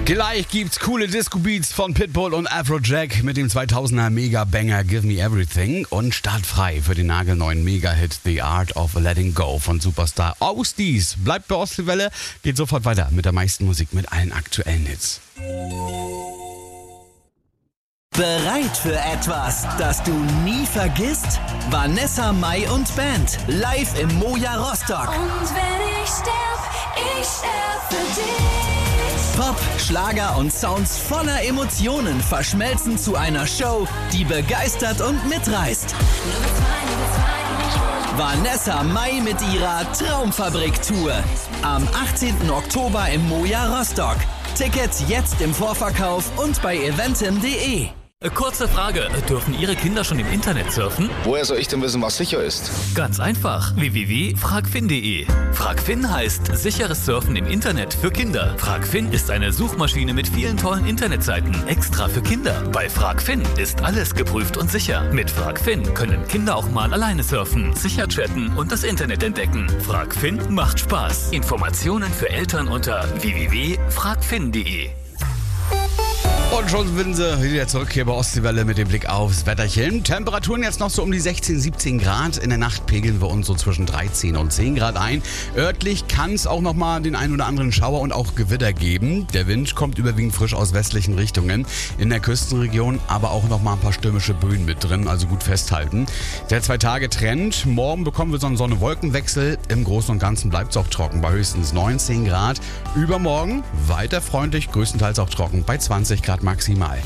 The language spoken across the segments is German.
Gleich gibt's coole Disco-Beats von Pitbull und Afrojack mit dem 2000er Mega-Banger Give Me Everything und startfrei für den nagelneuen Mega-Hit The Art of Letting Go von Superstar Ausdies. Bleibt bei Ostseewelle, geht sofort weiter mit der meisten Musik, mit allen aktuellen Hits. Bereit für etwas, das du nie vergisst? Vanessa Mai und Band live im Moja Rostock. Und wenn ich sterb für dich. Pop, Schlager und Sounds voller Emotionen verschmelzen zu einer Show, die begeistert und mitreißt. Vanessa Mai mit ihrer Traumfabrik-Tour. Am 18. Oktober im Moja Rostock. Tickets jetzt im Vorverkauf und bei eventim.de. Kurze Frage, dürfen Ihre Kinder schon im Internet surfen? Woher soll ich denn wissen, was sicher ist? Ganz einfach, www.fragfin.de. Fragfin heißt sicheres Surfen im Internet für Kinder. Fragfin ist eine Suchmaschine mit vielen tollen Internetseiten, extra für Kinder. Bei Fragfin ist alles geprüft und sicher. Mit Fragfin können Kinder auch mal alleine surfen, sicher chatten und das Internet entdecken. Fragfin macht Spaß. Informationen für Eltern unter www.fragfin.de. Und schon sind sie wieder zurück hier bei Ostseewelle mit dem Blick aufs Wetterchen. Temperaturen jetzt noch so um die 16, 17 Grad. In der Nacht pegeln wir uns so zwischen 13 und 10 Grad ein. Örtlich kann es auch nochmal den einen oder anderen Schauer und auch Gewitter geben. Der Wind kommt überwiegend frisch aus westlichen Richtungen. In der Küstenregion aber auch nochmal ein paar stürmische Böen mit drin, also gut festhalten. Der 2-Tage-Trend. Morgen bekommen wir so einen Sonne-Wolken-Wechsel. Im Großen und Ganzen bleibt es auch trocken bei höchstens 19 Grad. Übermorgen weiter freundlich, größtenteils auch trocken bei 20 Grad maximal.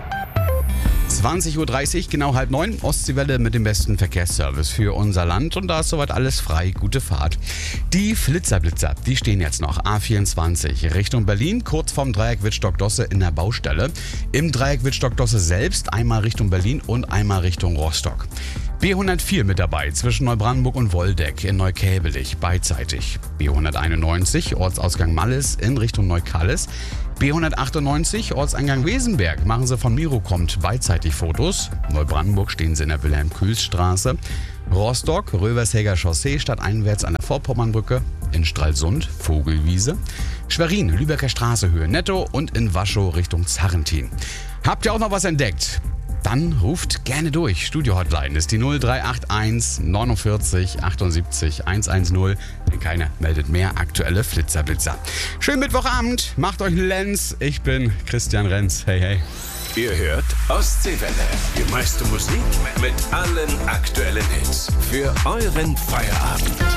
20.30 Uhr, genau 8:30, Ostseewelle mit dem besten Verkehrsservice für unser Land. Und da ist soweit alles frei, gute Fahrt. Die Flitzer, die stehen jetzt noch. A24 Richtung Berlin, kurz vorm Dreieck Wittstock-Dosse in der Baustelle. Im Dreieck Wittstock-Dosse selbst einmal Richtung Berlin und einmal Richtung Rostock. B104 mit dabei, zwischen Neubrandenburg und Woldeck in Neukäbelich, beidseitig. B191, Ortsausgang Malles in Richtung Neukalles. B198, Ortseingang Wesenberg, machen Sie von Miro kommt beidseitig Fotos. Neubrandenburg stehen Sie in der Wilhelm-Kühls-Straße. Rostock, Rövershäger Chaussee, stadteinwärts an der Vorpommernbrücke. In Stralsund, Vogelwiese. Schwerin, Lübecker Straße, Höhe Netto und in Waschow Richtung Zarrentin. Habt ihr auch noch was entdeckt? Dann ruft gerne durch. Studio-Hotline ist die 0381 49 78 110. Wenn keiner meldet mehr, aktuelle Flitzer. Schönen Mittwochabend, macht euch einen Lenz. Ich bin Christian Renz. Hey, hey. Ihr hört Ostseewelle. Die meiste Musik mit allen aktuellen Hits. Für euren Feierabend.